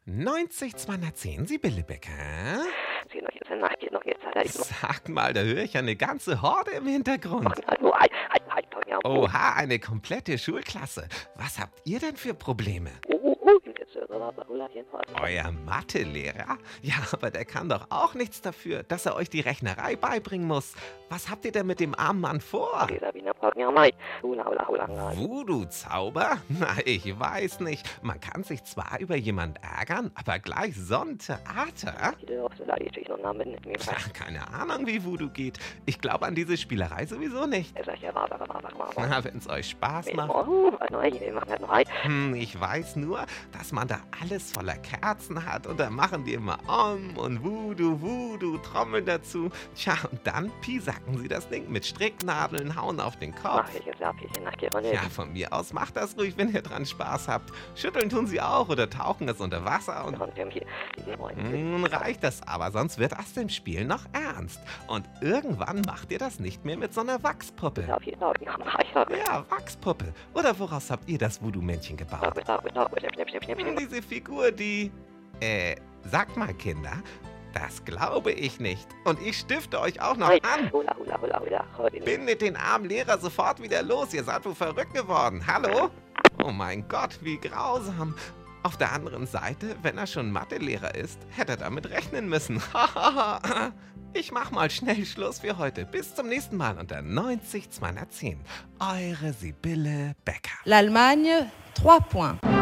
90 210, Sibylle Becker. Geht noch jetzt, nein, geht noch jetzt. Sag mal, da höre ich ja eine ganze Horde im Hintergrund. Ja. Oha, eine komplette Schulklasse. Was habt ihr denn für Probleme? Euer Mathelehrer? Ja, aber der kann doch auch nichts dafür, dass er euch die Rechnerei beibringen muss. Was habt ihr denn mit dem armen Mann vor? Voodoo-Zauber? Na, ich weiß nicht. Man kann sich zwar über jemand ärgern, aber gleich so ein Theater? Keine Ahnung, wie Voodoo geht. Ich glaube an diese Spielerei sowieso nicht. Na, wenn's euch Spaß macht. Ich weiß nur, dass man da alles voller Kerzen hat und da machen die immer und Voodoo, Voodoo, Trommeln dazu. Tja, und dann piesacken sie das Ding mit Stricknadeln, hauen auf den Kopf. Ja, von mir aus macht das ruhig, wenn ihr dran Spaß habt. Schütteln tun sie auch oder tauchen es unter Wasser und nun reicht das aber, sonst wird aus dem Spiel noch ernst. Und irgendwann macht ihr das nicht mehr mit so einer Wachspuppe. Ja, Wachspuppe. Oder woraus habt ihr das Voodoo-Männchen gebaut? Diese Figur, die... sagt mal, Kinder, das glaube ich nicht. Und ich stifte euch auch noch an. Bindet den armen Lehrer sofort wieder los. Ihr seid wohl verrückt geworden. Hallo? Oh mein Gott, wie grausam. Auf der anderen Seite, wenn er schon Mathelehrer ist, hätte er damit rechnen müssen. Ich mach mal schnell Schluss für heute. Bis zum nächsten Mal unter 90 210. Eure Sibylle Becker. L'Allemagne, 3 points.